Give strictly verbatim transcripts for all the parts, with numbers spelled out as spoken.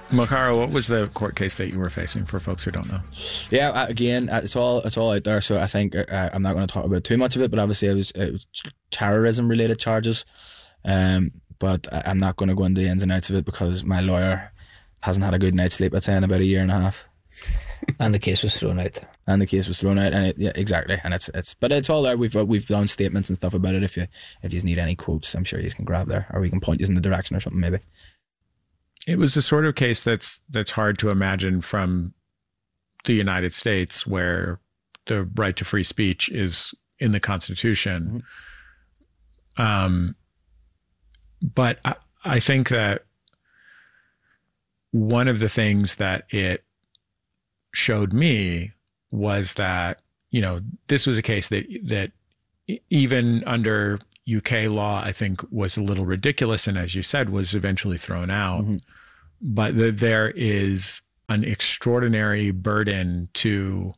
Makaro, what was the court case that you were facing for folks who don't know? Yeah, again, it's all it's all out there. So I think uh, I'm not going to talk about too much of it. But obviously, it was, it was terrorism related charges. Um, but I'm not going to go into the ins and outs of it because my lawyer hasn't had a good night's sleep, I'd say, in about a year and a half. And the case was thrown out. And the case was thrown out, and it, yeah, exactly. And it's it's, but it's all there. We've we've done statements and stuff about it. If you if you need any quotes, I'm sure you can grab there, or we can point you in the direction or something maybe. It was the sort of case that's that's hard to imagine from the United States, where the right to free speech is in the Constitution. Mm-hmm. Um, but I, I think that one of the things that it showed me was that, you know, this was a case that that even under U K law, I think was a little ridiculous, and as you said, was eventually thrown out. Mm-hmm. But the, there is an extraordinary burden to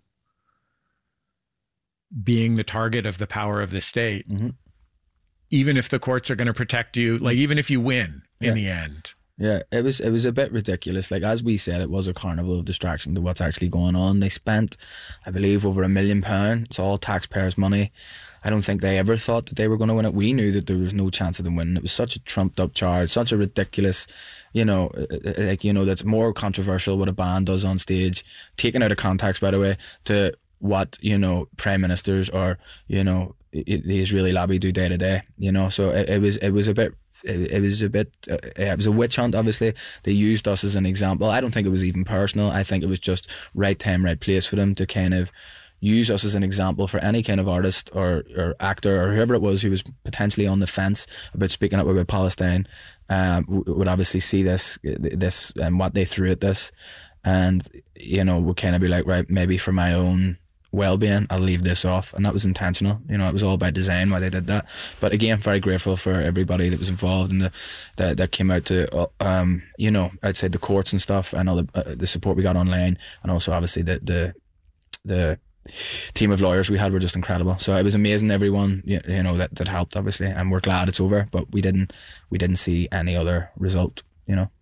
being the target of the power of the state, mm-hmm. even if the courts are going to protect you, like even if you win in yeah. the end. Yeah, it was it was a bit ridiculous. Like, as we said, it was a carnival of distraction to what's actually going on. They spent, I believe, over a million pounds. It's all taxpayers' money. I don't think they ever thought that they were going to win it. We knew that there was no chance of them winning. It was such a trumped up charge, such a ridiculous, you know, like, you know, that's more controversial what a band does on stage, taken out of context, by the way, to what, you know, prime ministers or, you know, the Israeli lobby do day to day, you know. So it, it was it was a bit it, it was a bit uh, it was a witch hunt. Obviously, they used us as an example. I don't think it was even personal. I think it was just right time, right place for them to kind of use us as an example for any kind of artist or, or actor or whoever it was who was potentially on the fence about speaking up about Palestine. Um, would obviously see this this and what they threw at this, and, you know, would kind of be like, right, maybe for my own well-being, I'll leave this off. And that was intentional. You know, it was all by design why they did that. But again, very grateful for everybody that was involved and the that, that came out to um you know, outside the courts and stuff, and all the uh, the support we got online, and also obviously the the the team of lawyers we had were just incredible. So it was amazing, everyone, you, you know, that that helped, obviously, and we're glad it's over. But we didn't we didn't see any other result, you know.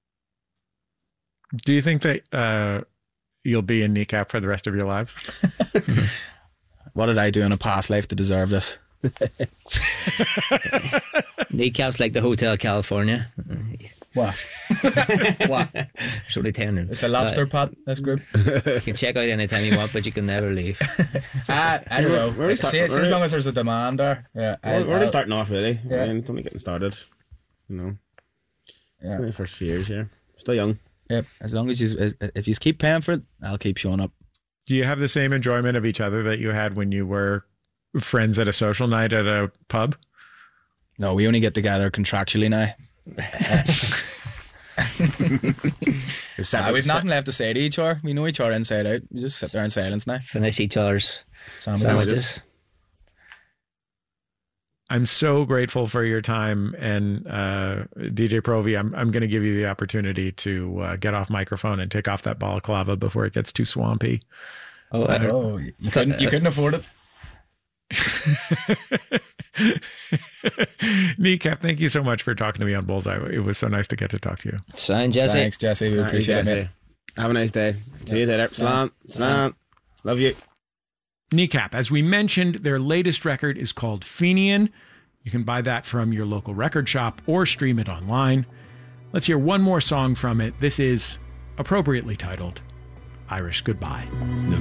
Do you think that uh you'll be in Kneecap for the rest of your lives? What did I do in a past life to deserve this? Kneecap's like the Hotel California. What? What? So they tell you. It's a lobster uh, pot, this group. You can check out anytime you want, but you can never leave. uh, I don't know. We're See, see, as long as there's a demand there. Yeah, we're, we're only starting off, really. Yeah. I mean, it's only getting started. You know. Yeah. It's only the first few years here. Still young. Yep. As long as you, if you keep paying for it, I'll keep showing up. Do you have the same enjoyment of each other that you had when you were friends at a social night at a pub? No, we only get together contractually now. uh, we've nothing left to say to each other. We know each other inside out. We just sit there in silence now. Finish each other's sandwiches. sandwiches. I'm so grateful for your time, and uh, D J Provi, I'm I'm going to give you the opportunity to uh, get off microphone and take off that balaclava before it gets too swampy. Oh, uh, oh you couldn't you couldn't afford it. Kneecap, thank you so much for talking to me on Bullseye. It was so nice to get to talk to you. Sign, Jesse. Thanks, Jesse. We appreciate it. Have a nice day. See you later. Slant. Slant. Love you. Kneecap, as we mentioned, their latest record is called Fenian. You can buy that from your local record shop or stream it online. Let's hear one more song from it. This is appropriately titled Irish Goodbye.